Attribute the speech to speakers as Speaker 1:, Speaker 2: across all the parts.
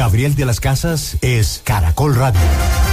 Speaker 1: Gabriel de las Casas es Caracol Radio.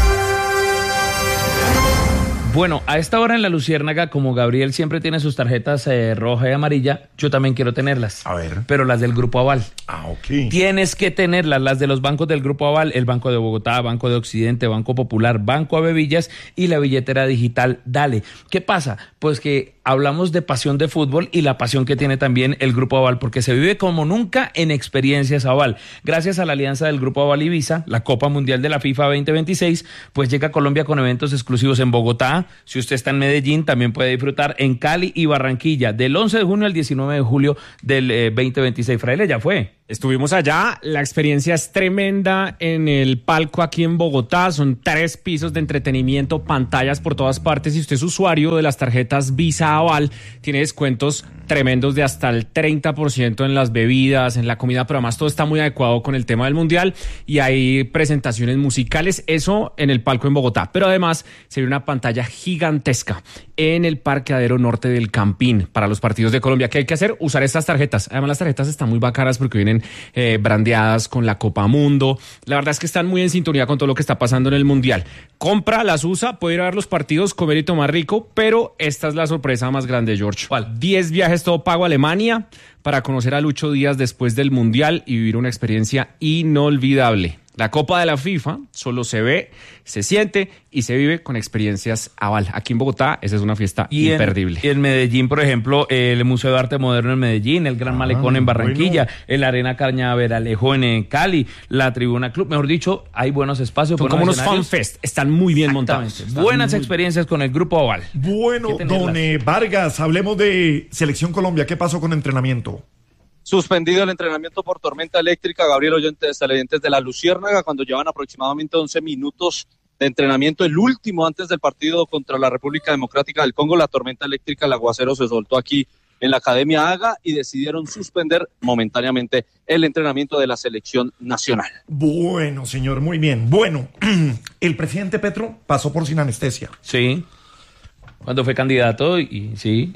Speaker 2: Bueno, a esta hora en La Luciérnaga, como Gabriel siempre tiene sus tarjetas roja y amarilla, yo también quiero tenerlas.
Speaker 3: A ver.
Speaker 2: Pero las del Grupo Aval.
Speaker 3: Ok.
Speaker 2: Tienes que tenerlas, las de los bancos del Grupo Aval, el Banco de Bogotá, Banco de Occidente, Banco Popular, Banco Avevillas y la billetera digital Dale. ¿Qué pasa? Pues que hablamos de pasión de fútbol y la pasión que tiene también el Grupo Aval, porque se vive como nunca en experiencias Aval. Gracias a la alianza del Grupo Aval y Visa, la Copa Mundial de la FIFA 2026, pues llega a Colombia con eventos exclusivos en Bogotá. Si usted está en Medellín, también puede disfrutar en Cali y Barranquilla, del 11 de junio al 19 de julio del 2026. Fraile, ya fue.
Speaker 4: Estuvimos allá, la experiencia es tremenda en el palco aquí en Bogotá, son 3 pisos de entretenimiento, pantallas por todas partes. Si usted es usuario de las tarjetas Visa Aval, tiene descuentos tremendos de hasta el 30% en las bebidas, en la comida, pero además todo está muy adecuado con el tema del Mundial y hay presentaciones musicales, eso en el palco en Bogotá. Pero además se ve una pantalla gigantesca en el parqueadero norte del Campín para los partidos de Colombia. ¿Qué hay que hacer? Usar estas tarjetas. Además las tarjetas están muy bacanas porque vienen brandeadas con la Copa Mundo. La verdad es que están muy en sintonía con todo lo que está pasando en el Mundial. Compra, las usa, puede ir a ver los partidos, comer y tomar rico, pero esta es la sorpresa más grande, George.
Speaker 2: ¿Cuál?
Speaker 4: 10 viajes todo pago a Alemania para conocer a Lucho Díaz después del Mundial y vivir una experiencia inolvidable. La Copa de la FIFA solo se ve, se siente y se vive con experiencias Aval. Aquí en Bogotá, esa es una fiesta imperdible.
Speaker 2: Y en Medellín, por ejemplo, el Museo de Arte Moderno en Medellín, el Gran Malecón en Barranquilla, bueno, el Arena Cañaveralejo en Cali, la Tribuna Club. Mejor dicho, hay buenos espacios.
Speaker 4: Son como unos fanfest, están muy bien montados.
Speaker 2: Buenas experiencias con el Grupo Aval.
Speaker 3: Bueno, don Vargas, hablemos de Selección Colombia. ¿Qué pasó con entrenamiento?
Speaker 5: Suspendido el entrenamiento por tormenta eléctrica, Gabriel, oyentes televidentes de La Luciérnaga, cuando llevan aproximadamente 11 minutos de entrenamiento, el último antes del partido contra la República Democrática del Congo. La tormenta eléctrica, el aguacero se soltó aquí en la Academia Haga y decidieron suspender momentáneamente el entrenamiento de la selección nacional.
Speaker 3: Bueno, señor, muy bien. Bueno, el presidente Petro pasó por sin anestesia.
Speaker 2: Sí. Cuando fue candidato y sí.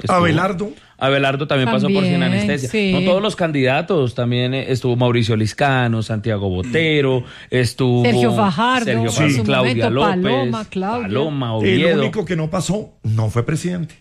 Speaker 3: Abelardo
Speaker 2: también pasó por sin anestesia.
Speaker 6: Sí.
Speaker 2: No todos los candidatos, también estuvo Mauricio Liscano, Santiago Botero, estuvo
Speaker 6: Sergio Fajardo,
Speaker 2: sí. Claudia López, Paloma, Oviedo.
Speaker 3: El único que no pasó no fue presidente.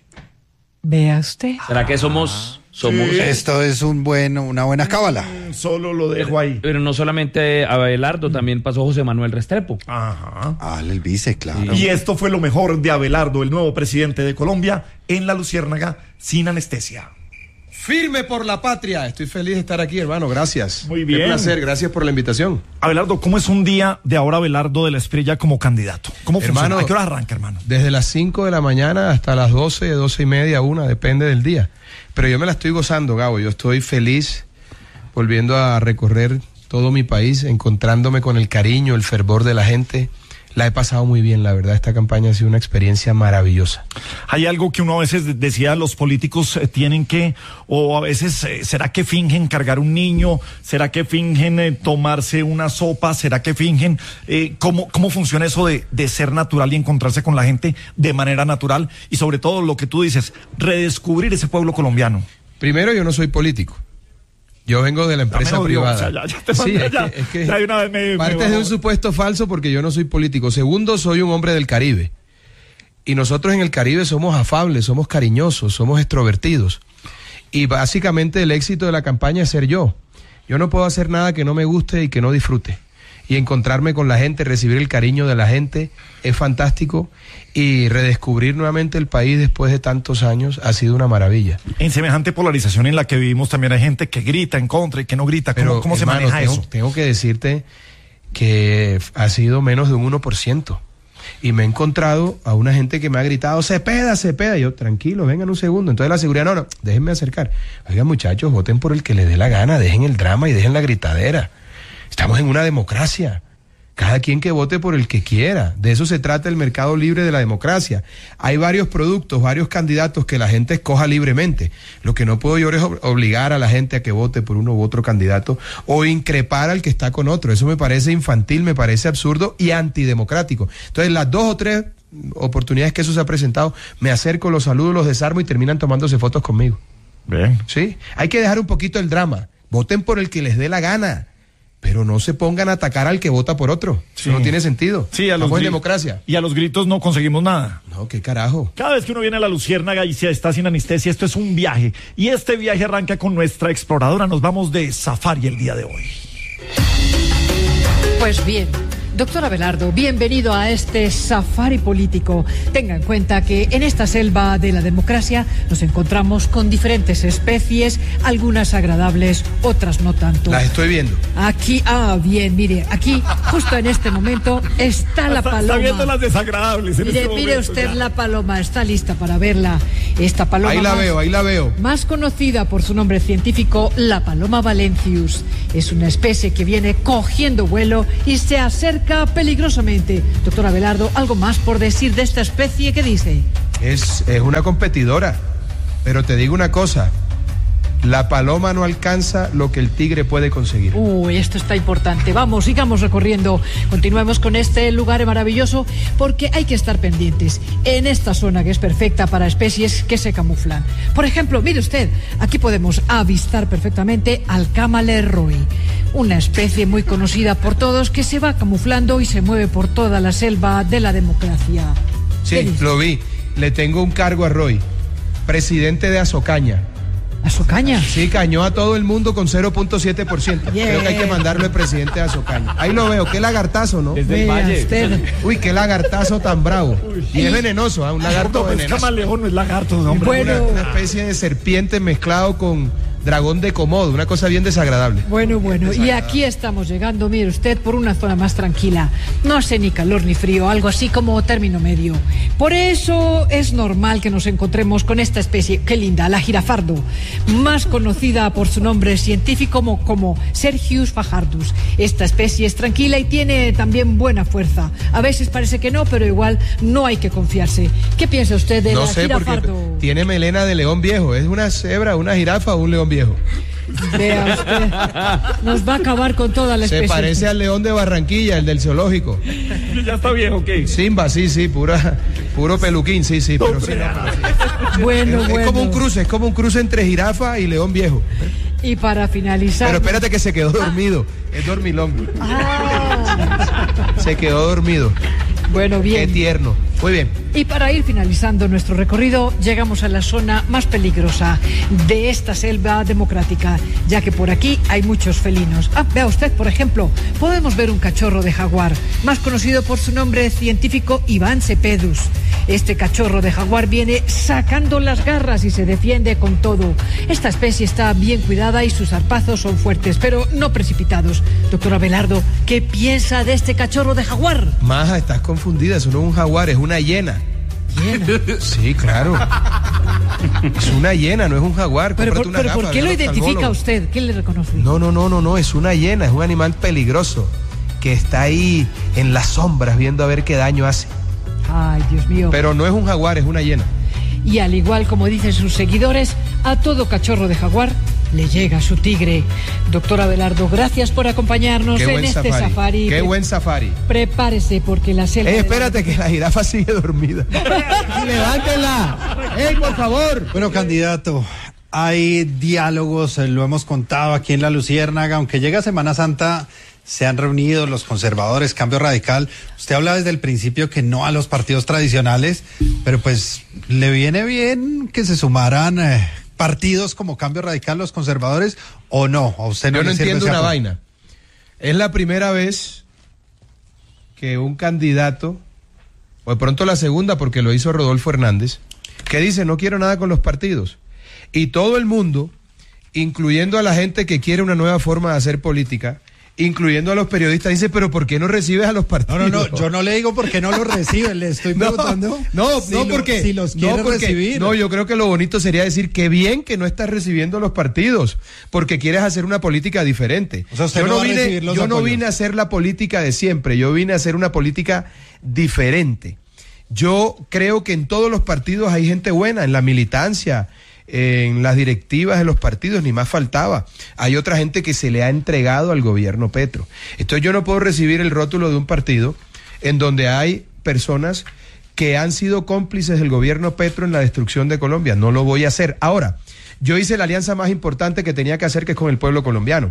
Speaker 6: Vea usted.
Speaker 2: ¿Será que somos?
Speaker 3: Sí.
Speaker 7: Esto es una buena cábala.
Speaker 3: Solo lo dejo ahí.
Speaker 2: Pero no solamente Abelardo, también pasó José Manuel Restrepo.
Speaker 3: Ajá.
Speaker 7: El vice, claro.
Speaker 3: Y esto fue lo mejor de Abelardo, el nuevo presidente de Colombia, en La Luciérnaga, sin anestesia.
Speaker 8: Firme por la patria. Estoy feliz de estar aquí, hermano. Gracias.
Speaker 3: Muy bien.
Speaker 8: Qué placer. Gracias por la invitación.
Speaker 3: Abelardo, ¿cómo es un día de ahora Abelardo de la Espriella como candidato? ¿Cómo funciona? ¿A qué hora arranca, hermano?
Speaker 8: Desde las 5 de la mañana hasta las 12, 12 y media, 1, depende del día. Pero yo me la estoy gozando, Gabo. Yo estoy feliz volviendo a recorrer todo mi país, encontrándome con el cariño, el fervor de la gente. La he pasado muy bien, la verdad. Esta campaña ha sido una experiencia maravillosa.
Speaker 3: Hay algo que uno a veces decía, los políticos tienen que, o a veces, ¿será que fingen cargar un niño? ¿Será que fingen tomarse una sopa? ¿Será que fingen? ¿Cómo funciona eso de ser natural y encontrarse con la gente de manera natural? Y sobre todo lo que tú dices, redescubrir ese pueblo colombiano.
Speaker 8: Primero, yo no soy político. Yo vengo de la empresa privada. Partes de un supuesto falso porque yo no soy político. Segundo, soy un hombre del Caribe. Y nosotros en el Caribe somos afables, somos cariñosos, somos extrovertidos. Y básicamente el éxito de la campaña es ser yo. Yo no puedo hacer nada que no me guste y que no disfrute. Y encontrarme con la gente, recibir el cariño de la gente es fantástico. Y redescubrir nuevamente el país después de tantos años ha sido una maravilla.
Speaker 3: En semejante polarización en la que vivimos también hay gente que grita en contra y que no grita. ¿Cómo se maneja eso?
Speaker 8: Tengo que decirte que ha sido menos de un 1%. Y me he encontrado a una gente que me ha gritado, Cepeda. Y yo, tranquilo, vengan un segundo. Entonces la seguridad, no, déjenme acercar. Oigan, muchachos, voten por el que les dé la gana, dejen el drama y dejen la gritadera. Estamos en una democracia. Cada quien que vote por el que quiera. De eso se trata el mercado libre de la democracia. Hay varios productos, varios candidatos que la gente escoja libremente. Lo que no puedo yo es obligar a la gente a que vote por uno u otro candidato o increpar al que está con otro. Eso me parece infantil, me parece absurdo y antidemocrático. Entonces, las 2 o 3 oportunidades que eso se ha presentado, me acerco, los saludo, los desarmo y terminan tomándose fotos conmigo.
Speaker 3: Bien.
Speaker 8: ¿Sí? Hay que dejar un poquito el drama. Voten por el que les dé la gana. pero no se pongan a atacar al que vota por otro.
Speaker 3: Sí.
Speaker 8: Eso no tiene sentido.
Speaker 3: Sí,
Speaker 8: Estamos en democracia.
Speaker 3: Y a los gritos no conseguimos nada.
Speaker 8: No, qué carajo.
Speaker 3: Cada vez que uno viene a la Luciérnaga y se está sin anestesia, esto es un viaje. Y este viaje arranca con nuestra exploradora. Nos vamos de safari el día de hoy.
Speaker 6: Pues bien, doctor Abelardo, bienvenido a este safari político. Tenga en cuenta que en esta selva de la democracia nos encontramos con diferentes especies, algunas agradables, otras no tanto.
Speaker 8: Las estoy viendo.
Speaker 6: Aquí, bien, mire, aquí, justo en este momento, está la paloma.
Speaker 3: Está viendo las desagradables en
Speaker 6: Mire,
Speaker 3: este
Speaker 6: mire
Speaker 3: momento,
Speaker 6: usted
Speaker 3: ya.
Speaker 6: la paloma, está lista para verla. Esta paloma
Speaker 8: Ahí la veo.
Speaker 6: más conocida por su nombre científico, la paloma valencius. Es una especie que viene cogiendo vuelo y se acerca peligrosamente. Doctor Abelardo, ¿algo más por decir de esta especie? ¿Qué dice?
Speaker 8: Es una competidora, pero te digo una cosa, la paloma no alcanza lo que el tigre puede conseguir.
Speaker 6: Esto está importante. Vamos, sigamos recorriendo. Continuemos con este lugar maravilloso porque hay que estar pendientes en esta zona que es perfecta para especies que se camuflan. Por ejemplo, mire usted, aquí podemos avistar perfectamente al Camaleroy, una especie muy conocida por todos que se va camuflando y se mueve por toda la selva de la democracia.
Speaker 8: Sí, lo vi. Le tengo un cargo a Roy, presidente de Azocaña.
Speaker 6: ¿A su caña?
Speaker 8: Sí, cañó a todo el mundo con 0.7%. Creo que hay que mandarlo de presidente de Azocaña. Ahí lo veo, qué lagartazo, ¿no?
Speaker 4: Desde el
Speaker 6: Vea
Speaker 4: valle.
Speaker 6: usted.
Speaker 8: Uy, qué lagartazo tan bravo. Y es venenoso, un lagarto
Speaker 3: No, es
Speaker 8: venenoso.
Speaker 3: camaleón, no es lagarto, hombre.
Speaker 6: Bueno.
Speaker 8: Una especie de serpiente mezclado con dragón de Komodo, una cosa bien desagradable.
Speaker 6: Bueno, y aquí estamos llegando, mire usted, por una zona más tranquila. No hace ni calor ni frío, algo así como término medio. Por eso es normal que nos encontremos con esta especie, qué linda, la jirafardo, más conocida por su nombre científico como Sergius fajardus. Esta especie es tranquila y tiene también buena fuerza. A veces parece que no, pero igual no hay que confiarse. ¿Qué piensa usted de
Speaker 8: No
Speaker 6: la
Speaker 8: sé, porque
Speaker 6: jirafardo?
Speaker 8: tiene melena de león viejo. ¿Es una cebra, una jirafa o un león viejo?
Speaker 6: Vea usted, nos va a acabar con toda la especie.
Speaker 8: Se parece al león de Barranquilla, el del zoológico.
Speaker 3: Ya está viejo, ¿qué?
Speaker 8: Simba, sí, puro peluquín, sí, pero sí, no.
Speaker 6: Bueno,
Speaker 8: Es como un cruce entre jirafa y león viejo.
Speaker 6: Y para finalizar...
Speaker 8: Pero espérate que se quedó dormido. Es dormilón. Se quedó dormido.
Speaker 6: Bueno, bien.
Speaker 8: Qué tierno. Muy bien.
Speaker 6: Y para ir finalizando nuestro recorrido, llegamos a la zona más peligrosa de esta selva democrática, ya que por aquí hay muchos felinos. Vea usted, por ejemplo, podemos ver un cachorro de jaguar, más conocido por su nombre científico Ivan cepedus. Este cachorro de jaguar viene sacando las garras y se defiende con todo. Esta especie está bien cuidada y sus zarpazos son fuertes, pero no precipitados. Doctor Abelardo, ¿qué piensa de este cachorro de jaguar?
Speaker 8: Maja, estás confundida, eso no es un jaguar, es una hiena.
Speaker 6: ¿Hiena?
Speaker 8: Sí, claro. Es una hiena, no es un jaguar.
Speaker 6: Pero
Speaker 8: Cómprate una
Speaker 6: ¿por
Speaker 8: gafa,
Speaker 6: qué
Speaker 8: ve
Speaker 6: lo
Speaker 8: al
Speaker 6: identifica
Speaker 8: oftalmólogo.
Speaker 6: usted? ¿Qué le reconoce?
Speaker 8: No, es una hiena, es un animal peligroso que está ahí en las sombras viendo a ver qué daño hace.
Speaker 6: Ay, Dios mío.
Speaker 8: Pero no es un jaguar, es una hiena.
Speaker 6: Y al igual como dicen sus seguidores, a todo cachorro de jaguar le llega su tigre. Doctor Abelardo, gracias por acompajarnos
Speaker 8: Qué
Speaker 6: en
Speaker 8: buen
Speaker 6: este safari.
Speaker 8: Qué buen safari.
Speaker 6: Prepárese porque la selva...
Speaker 8: Espérate que la jirafa sigue dormida. ¡Levántela! ¡Ey, por favor!
Speaker 7: Bueno, candidato, hay diálogos, lo hemos contado aquí en la Luciérnaga, aunque llega Semana Santa, se han reunido los conservadores, Cambio Radical. Usted habla desde el principio que no a los partidos tradicionales, pero pues le viene bien que se sumaran partidos como Cambio Radical, los conservadores, o no. ¿A usted no
Speaker 8: Yo no
Speaker 7: le sirve
Speaker 8: entiendo
Speaker 7: ese
Speaker 8: una
Speaker 7: apoyo?
Speaker 8: vaina. Es la primera vez que un candidato, o de pronto la segunda porque lo hizo Rodolfo Hernández, que dice no quiero nada con los partidos. Y todo el mundo, incluyendo a la gente que quiere una nueva forma de hacer política, incluyendo a los periodistas, dice, pero ¿por qué no recibes a los partidos?
Speaker 7: No, yo no le digo por qué no los reciben, le estoy preguntando. Si los quiere recibir.
Speaker 8: No, yo creo que lo bonito sería decir que bien que no estás recibiendo los partidos, porque quieres hacer una política diferente.
Speaker 7: O sea, usted no va a recibir los
Speaker 8: yo no
Speaker 7: apoyos.
Speaker 8: vine a hacer la política de siempre, yo vine a hacer una política diferente. Yo creo que en todos los partidos hay gente buena, en la militancia, en las directivas de los partidos, ni más faltaba. Hay otra gente que se le ha entregado al gobierno Petro. Entonces yo no puedo recibir el rótulo de un partido en donde hay personas que han sido cómplices del gobierno Petro en la destrucción de Colombia. No lo voy a hacer. Ahora, yo hice la alianza más importante que tenía que hacer, que es con el pueblo colombiano.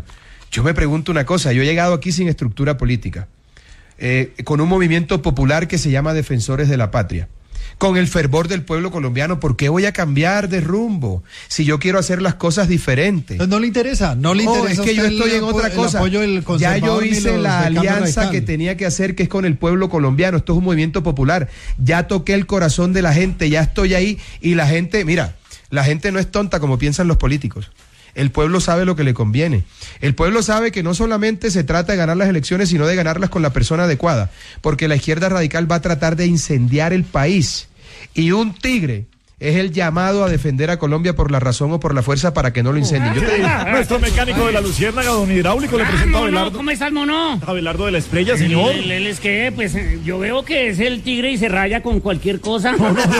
Speaker 8: Yo me pregunto una cosa, yo he llegado aquí sin estructura política, con un movimiento popular que se llama Defensores de la Patria, con el fervor del pueblo colombiano. ¿Por qué voy a cambiar de rumbo si yo quiero hacer las cosas diferentes?
Speaker 7: No le interesa, no le interesa.
Speaker 8: Es que yo estoy en otra cosa. Ya yo hice la alianza que tenía que hacer, que es con el pueblo colombiano. Esto es un movimiento popular. Ya toqué el corazón de la gente, ya estoy ahí, y la gente, mira, la gente no es tonta como piensan los políticos. El pueblo sabe lo que le conviene. El pueblo sabe que no solamente se trata de ganar las elecciones, sino de ganarlas con la persona adecuada, porque la izquierda radical va a tratar de incendiar el país. Y un tigre es el llamado a defender a Colombia por la razón o por la fuerza para que no lo incendien.
Speaker 3: Nuestro mecánico de la Luciérnaga, don Hidráulico, le presenta a Abelardo.
Speaker 9: ¿Cómo estás, mono?
Speaker 3: Abelardo de la Estrella, señor.
Speaker 9: ¿Él es qué? Pues yo veo que es el tigre y se raya con cualquier cosa.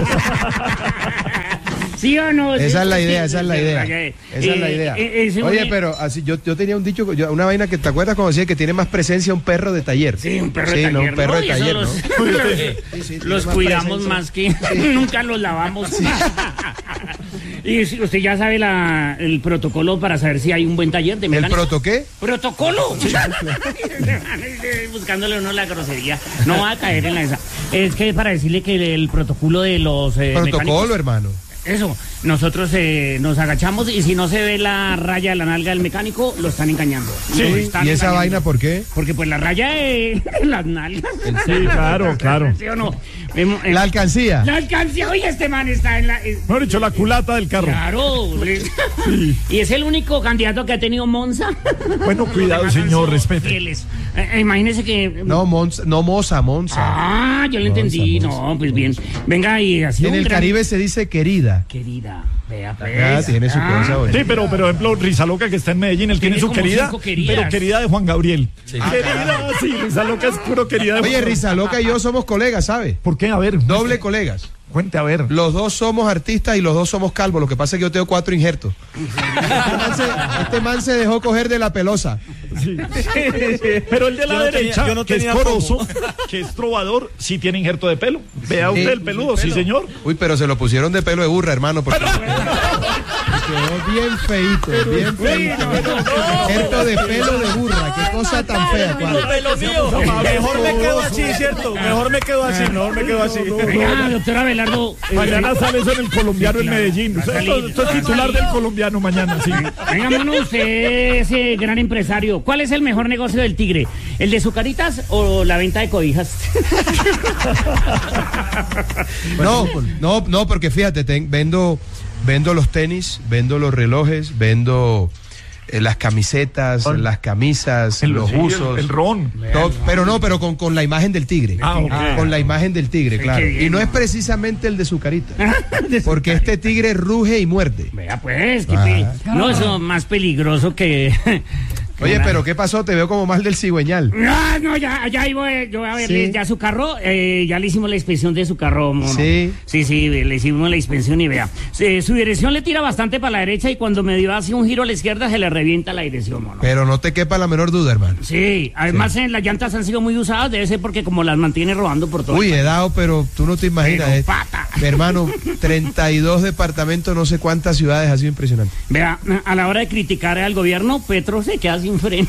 Speaker 9: ¿Sí o no?
Speaker 8: Esa es la idea. Esa es la idea. Oye, pero así yo tenía un dicho, una vaina que te acuerdas cuando decía que tiene más presencia un perro de taller.
Speaker 9: Sí, un perro de taller.
Speaker 8: No, un perro de taller, ¿no?
Speaker 9: Los cuidamos más que nunca los lavamos. Sí. Y usted ya sabe el protocolo para saber si hay un buen taller de mecánica.
Speaker 8: ¿El proto qué?
Speaker 9: ¡Protocolo! Buscándole uno la grosería. No va a caer en esa. Es que para decirle que el protocolo de los
Speaker 8: protocolo,
Speaker 9: mecánicos,
Speaker 8: hermano.
Speaker 9: Eso, nosotros nos agachamos y si no se ve la raya de la nalga del mecánico, lo están engañando.
Speaker 8: Sí. ¿Y esa engañando. Vaina por qué?
Speaker 9: Porque pues la raya de las nalgas.
Speaker 3: Sí, claro.
Speaker 9: ¿Sí o no?
Speaker 8: La alcancía.
Speaker 9: La alcancía, oye, este man está en la...
Speaker 3: Mejor dicho, la culata del carro.
Speaker 9: Claro. Sí. Y es el único candidato que ha tenido Monza.
Speaker 3: Bueno, cuidado, señor, respete.
Speaker 9: Imagínese que...
Speaker 8: No, Monza.
Speaker 9: Ah, yo lo entendí. Monza. No, pues bien. Venga, y así.
Speaker 8: En el Caribe se dice querida.
Speaker 9: Querida. Vea,
Speaker 8: pues. Tiene su cosa, bueno.
Speaker 3: Sí, pero por ejemplo, Rizaloca, que está en Medellín, él tiene su querida, pero querida de Juan Gabriel. Sí. Querida, sí, Rizaloca es puro querida de Juan Gabriel.
Speaker 8: Oye, Rizaloca y yo somos colegas, ¿sabe?
Speaker 3: ¿Por qué? A ver.
Speaker 8: Doble colegas.
Speaker 3: Cuente, a ver.
Speaker 8: Los dos somos artistas y los dos somos calvos. Lo que pasa es que yo tengo 4 injertos. Este man se dejó coger de la pelosa.
Speaker 3: Sí. Pero el de la derecha, que es coroso, que es trovador, sí tiene injerto de pelo. Vea usted el peludo, sí, señor.
Speaker 8: Uy, pero se lo pusieron de pelo de burra, hermano. Porque... quedó bien feíto, bien feíto. Injerto de pelo de burra. Qué cosa tan fea.
Speaker 3: Mejor me quedo así, ¿cierto? Mejor me quedo así.
Speaker 9: Venga, doctora Abelardo.
Speaker 3: Mañana sale eso en el Colombiano en Medellín. Esto es titular del Colombiano mañana, sí.
Speaker 9: Venga, mono, usted es gran empresario. ¿Cuál es el mejor negocio del tigre? ¿El de Zucaritas o la venta de cobijas?
Speaker 8: No, porque fíjate, vendo los tenis, vendo los relojes, vendo las camisetas, las camisas, los buzos.
Speaker 3: El ron.
Speaker 8: Todo, pero con la imagen del tigre.
Speaker 3: Okay.
Speaker 8: Con la imagen del tigre, claro. Y no es precisamente el de Zucarita. Porque este tigre ruge y muerde.
Speaker 9: Vea pues, no, eso es más peligroso que...
Speaker 8: Oye, pero ¿qué pasó? Te veo como mal del cigüeñal.
Speaker 9: No, ya iba yo a verle, ¿sí? Ya su carro, ya le hicimos la inspección de su carro, mono.
Speaker 8: Sí.
Speaker 9: Sí, le hicimos la inspección y vea. Su dirección le tira bastante para la derecha y cuando me dio así un giro a la izquierda se le revienta la dirección, mono.
Speaker 8: Pero no te quepa la menor duda, hermano.
Speaker 9: Sí, además las llantas han sido muy usadas, debe ser porque como las mantiene rodando por todo.
Speaker 8: Uy, he dado, pero tú no te imaginas.
Speaker 9: Pata.
Speaker 8: Hermano, 32 departamentos, no sé cuántas ciudades, ha sido impresionante.
Speaker 9: Vea, a la hora de criticar al gobierno, Petro se queda sin freno.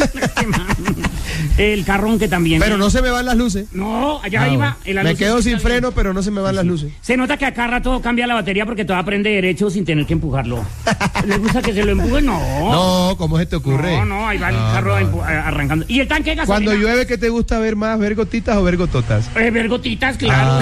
Speaker 9: El carrón que también.
Speaker 8: Pero no se me van las luces.
Speaker 9: No, allá iba.
Speaker 8: Me quedo sin freno, pero no se me van las luces.
Speaker 9: Se nota que acá rato cambia la batería porque todo aprende derecho sin tener que empujarlo. ¿Le gusta que se lo empuje?
Speaker 8: No, ¿cómo se te ocurre?
Speaker 9: No, ahí va el carro arrancando. ¿Y el tanque de gasolina?
Speaker 8: Cuando llueve, ¿qué te gusta ver más? ¿Ver gotitas o ver gototas?
Speaker 9: Ver gotitas, claro.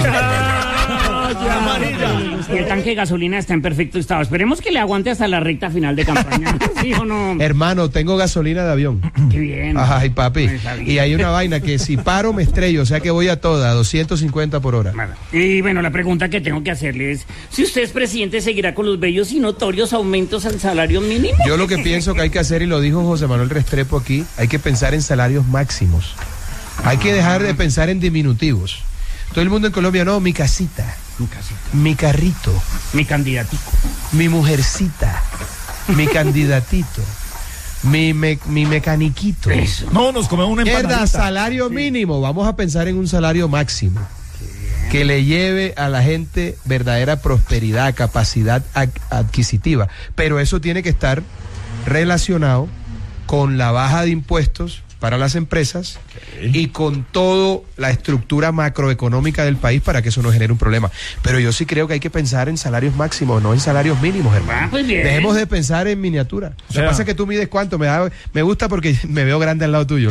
Speaker 9: Y el tanque de gasolina está en perfecto estado. Esperemos que le aguante hasta la recta final de campaña. ¿Sí o no?
Speaker 8: Hermano, tengo gasolina de avión.
Speaker 9: Qué bien.
Speaker 8: Ay, papi. Y hay una vaina que si paro me estrello, o sea que voy a toda, 250 por hora.
Speaker 9: Y bueno, la pregunta que tengo que hacerle es, si usted es presidente, ¿seguirá con los bellos y notorios aumentos al salario mínimo?
Speaker 8: Yo lo que pienso que hay que hacer, y lo dijo José Manuel Restrepo aquí, hay que pensar en salarios máximos. Hay que dejar de pensar en diminutivos. Todo el mundo en Colombia, no, mi casita, mi carrito,
Speaker 9: mi candidatico,
Speaker 8: mi mujercita, mi candidatito, mi mecaniquito.
Speaker 3: Eso. No, nos comemos una empanadita.
Speaker 8: Salario mínimo, vamos a pensar en un salario máximo que le lleve a la gente verdadera prosperidad, capacidad adquisitiva, pero eso tiene que estar relacionado con la baja de impuestos para las empresas y con toda la estructura macroeconómica del país para que eso no genere un problema. Pero yo sí creo que hay que pensar en salarios máximos, no en salarios mínimos, hermano.
Speaker 9: Pues
Speaker 8: dejemos de pensar en miniatura. Lo que pasa es que tú mides cuánto, me gusta porque me veo grande al lado tuyo.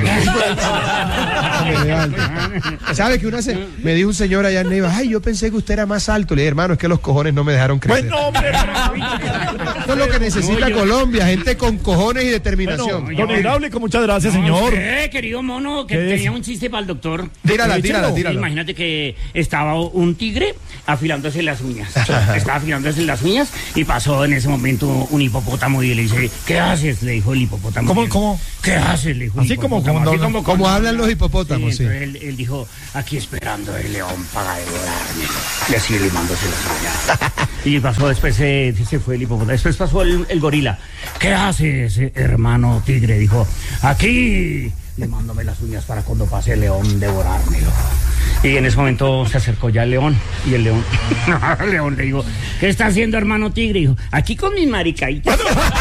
Speaker 8: ¿Sabes que me dijo un señor allá en Neiva, ay, yo pensé que usted era más alto? Le dije, hermano, es que los cojones no me dejaron crecer.
Speaker 3: Bueno, hombre,
Speaker 8: esto es lo que necesita Colombia, gente con cojones y determinación.
Speaker 3: Don Hidráulico, muchas gracias, señor.
Speaker 9: Querido mono, que tenía un chiste para el doctor.
Speaker 8: Tírala.
Speaker 9: Imagínate que estaba un tigre afilándose las uñas. Estaba afilándose las uñas y pasó en ese momento un hipopótamo y le dice, ¿qué haces? Le dijo el hipopótamo.
Speaker 3: ¿Cómo?
Speaker 9: ¿Qué haces? Le dijo
Speaker 3: así como
Speaker 8: como hablan los hipopótamos.
Speaker 9: Sí, entonces él dijo, aquí esperando el león para devorarme. Y así limándose las uñas. Y pasó, después se fue el hipopótamo. Después pasó el gorila. ¿Qué haces, hermano tigre? Dijo, aquí limándome las uñas para cuando pase el león devorármelo. Y en ese momento se acercó ya el león. Y el león, el león le dijo, ¿qué está haciendo, hermano tigre? Dijo, aquí con mis maricaitas.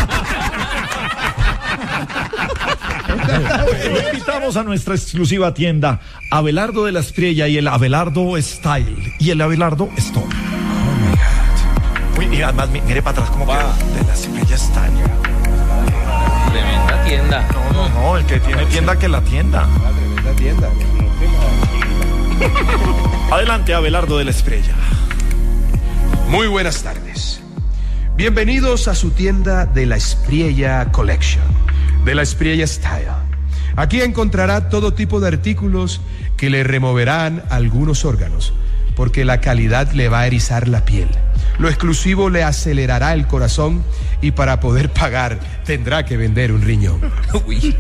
Speaker 3: Invitamos a nuestra exclusiva tienda Abelardo de la Espriella y el Abelardo Style y el Abelardo Stone. Oh my God. Uy, y además mire para atrás como queda de la Espriella Style.
Speaker 2: Tremenda tienda.
Speaker 3: No, el que tiene tienda que la tienda.
Speaker 8: Tremenda tienda.
Speaker 3: Adelante, Abelardo de la Espriella.
Speaker 8: Muy buenas tardes. Bienvenidos a su tienda de la Espriella Collection, de la Espriella Style. Aquí encontrará todo tipo de artículos que le removerán algunos órganos, porque la calidad le va a erizar la piel. Lo exclusivo le acelerará el corazón y para poder pagar tendrá que vender un riñón. Uy.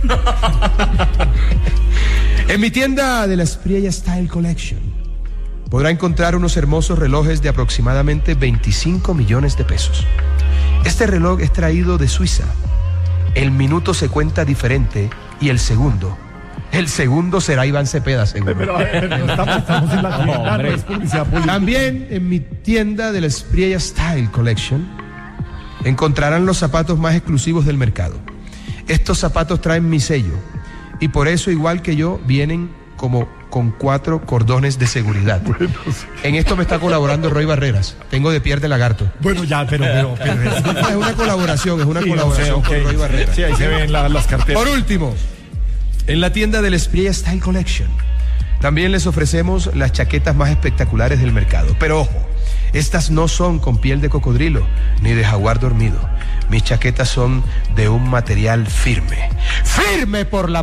Speaker 8: En mi tienda de la Espriella Style Collection podrá encontrar unos hermosos relojes de aproximadamente 25 millones de pesos. Este reloj es traído de Suiza. El minuto se cuenta diferente y el segundo será Iván Cepeda, seguro.
Speaker 3: Pero estamos en la tienda, no es publicidad política.
Speaker 8: También en mi tienda de la Espriella Style Collection encontrarán los zapatos más exclusivos del mercado. Estos zapatos traen mi sello y por eso, igual que yo, vienen como con 4 cordones de seguridad. En esto me está colaborando Roy Barreras. Tengo de piel de lagarto.
Speaker 3: Bueno, ya, pero
Speaker 8: es una colaboración, con Roy Barreras.
Speaker 3: Sí, ahí se ven las carteras.
Speaker 8: Por último, en la tienda de la Espriella Style Collection también les ofrecemos las chaquetas más espectaculares del mercado. Pero ojo, estas no son con piel de cocodrilo ni de jaguar dormido. Mis chaquetas son de un material firme. ¡Firme por la